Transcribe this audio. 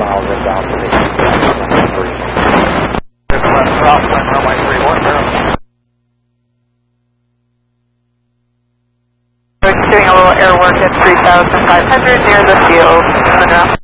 miles inbound for the left stop, runway 31. We're doing a little air work at 3,500 near the field.